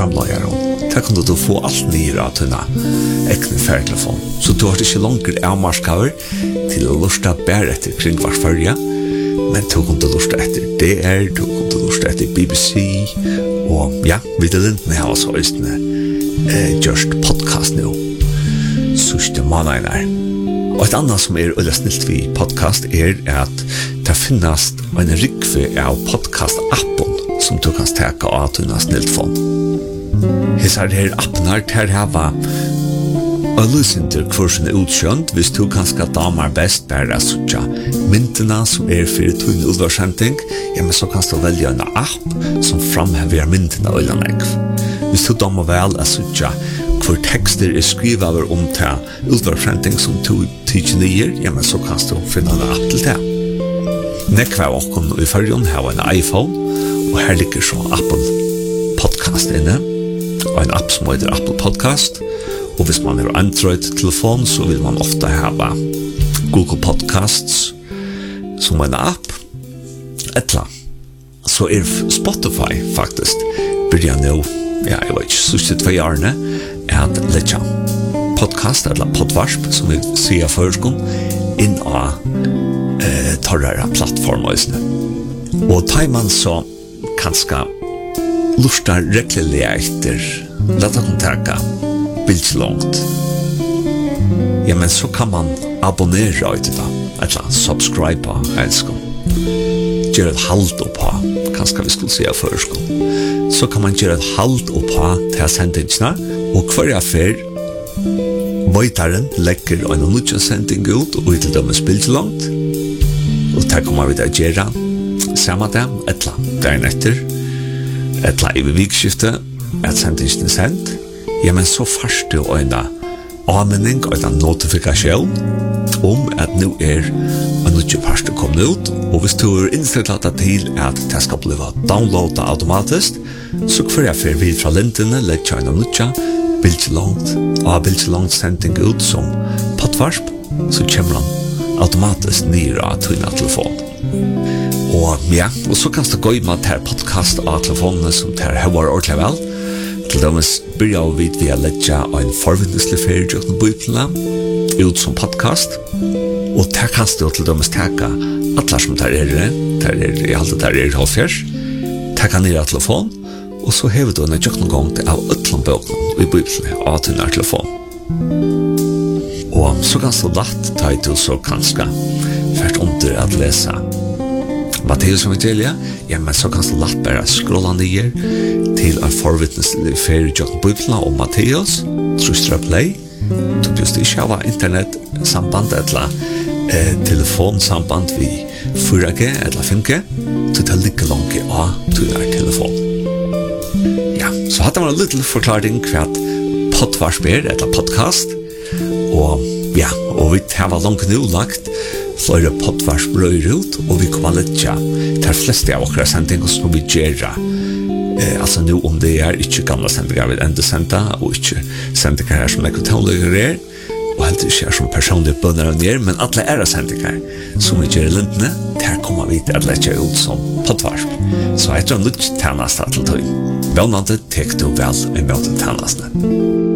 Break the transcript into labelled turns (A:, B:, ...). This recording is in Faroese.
A: framlager hon. Der kan du få alt nyere av dina ekne færtelefon. Så du har ikke langer avmarskaver til å lusta bare etter kring hver førje, men du kan lusta etter DR, du kan lusta etter BBC, og ja, vi til lintene har også østene gjørst podcast nå. Sørste måneder. Og et annet som øyla snilt vi podcast at det finnes en rikve av podcast-appen som du kan steka av dina sniltfon. Hesar her appen her hava og lysinter kursen utkjønt hvis du kanskje damer best bare suttja myntene som fyrir tunn utvarsenting, men så kan du velge en app som framhever myntene og lanlegg. Hvis du damer vel suttja hvor tekster skrivet over til utvarsenting som du tidsen gir, men så kan du finne en app til det. Nekva okkon i fyrjon har en iPhone, og her ligger så Apple Podcast inne, og en app som heter Apple Podcast, og hvis man har Android-telefon, så vil man ofte ha Google Podcasts som en app. Etla. Så Spotify faktisk byrja nå, jeg vet ikke, siste 2 årene, at letja podcast, eller podvarsp, som vi sier førskon, inn av torrere plattformer. Og tar man så kanskje lusta rekkelig etter leta kontaka bildslångt, men så kan man abonnera ut det, eller subscribe elskon, gjøre et halt oppa, kanskje vi skulle si førskon, så kan man gjøre et halt oppa til sendingsene, og hver affær Vøytaren legger en nødja sending ut og til dem bildslångt, og der kommer vi til å gjøre samme dem, etla dagen etter, etla i vikskiftet, at sendingen sendt, men så først du en anmenning og en notifikasjon at nå en nødja parst kommet ut, og hvis du innstilt til at det skal bli downloadet automatisk, så får jeg for vid fra lintene, legger en nødja bildslångt sending ut som podvarsp, så kommer han automatisk nyr av tunna telefon. Og ja, og så kan du gå med til podcast av telefonene som tar høyere ordentlig vel. Til dømes byrja vi å legge en forvindeslig ferie til bøyplene ut som podcast. Og der kan du til dømes teka alle som tar i alt det halvfjers. Teka nyr av telefon, og så hever du en jøkken gang til av øtlandbøkene i bøyplene av tunna telefon. Og så ganske lagt tar du så kanskje først under at lese Matteus evangeliet, men så ganske lagt bare scrolla ned til en forvittneslig ferie i Bibelen om Matteus, trustra play, du just ikke har internetsamband eller telefonsamband vi 4G eller 5G, så det ligger langt av til telefon. Ja, så hadde man en liten forklaring hva podvarsp eller podcast, og ja, og vi har langt nå lagt flere podvarsp røyre ut, og vi kommer litt til fleste av okra sendinger som vi gjør altså nå om det ikke gamle sendinger vi enda senda, og ikke sendinger her som ekotonligere og helt ikke som personlige bønner av nere, men alle sendinger som vi gjør i lintene, der kommer vi til å lette ut som podvarsp. Så jeg tror litt tjeneste til tøy. Velnande tek du vel i møte tjenestene.